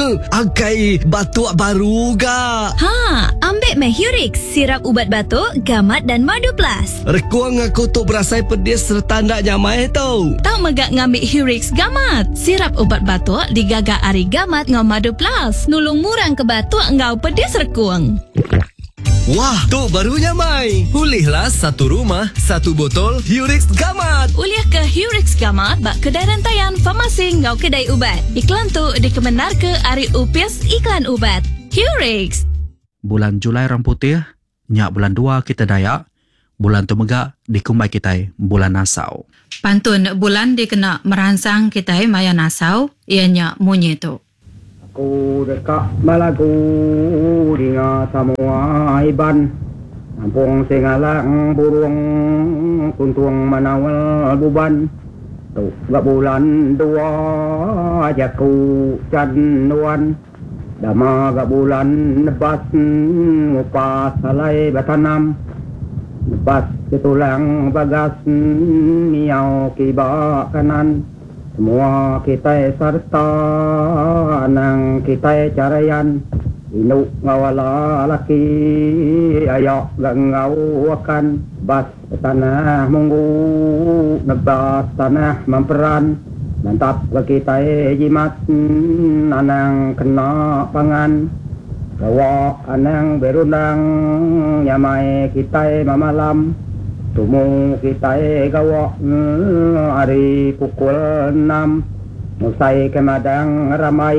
Angkai batuk baru ga. Ha, ambil Hurix, sirap ubat batuk, gamat dan madu plus. Rekuang aku tu berasai pedis serta ndak nyamai tau. Tak megak ngambil Hurix gamat. Sirap ubat batuk digagak ari gamat ngau madu plus. Nulung murang ke batuk ngau pedis rekuang. Wah, tu barunya Mai. Pulihlah satu rumah, satu botol Hurix Gamat. Uliah ke Hurix Gamat bak kedai rantaian farmasi ngau kedai ubat. Iklan tu dikebenar ke Ari Upias Iklan Ubat. Hurix. Bulan Julai Orang Putih, nyak bulan 2 kita Dayak. Bulan tu megak dikumbai kita bulan Nasau. Pantun bulan dikena merangsang kita maya Nasau, ianya munyi tu. Aku dekat Malagu dengan semua iban. Kampung Singalang burung kuntung manawal buban. Tu gak bulan 2 jaku canduan. Dama gak bulan nebas ngupas salai batanam. Nebas ketulang bagas niau kibak kanan. Semua kita serta nang kita carayan inuk ngawala laki ayak gangau akan bas tanah munggu nebas tanah memperan mantap kita jimat anang kena pangan gawa anang berundang nyamai kita mamalam tumu kita gawa hari pukul 6 musai ke madang ramai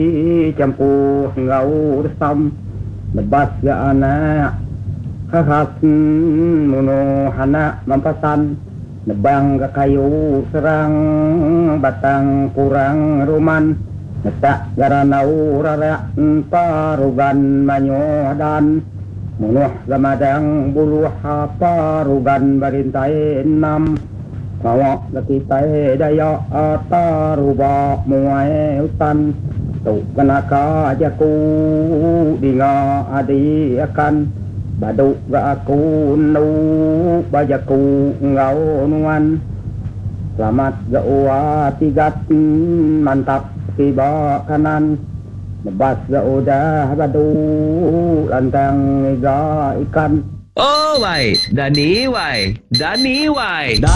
campuh ngau resam lebas ke anak khas muno anak mampasan nebang ke kayu serang batang kurang ruman netak garanau rarak parugan manyodan munuh gamadang buluh apa rugan barintai 6 Mawak lakitai daya ataruba muai hutan tu kenaka jaku dinga adi akan baduk ga aku nu bajaku ngau nuan selamat ga uwa tigat mantap tiba kanan nebas ga udah badu lantang iga ikan. Oh, Wai. Dani, Wai.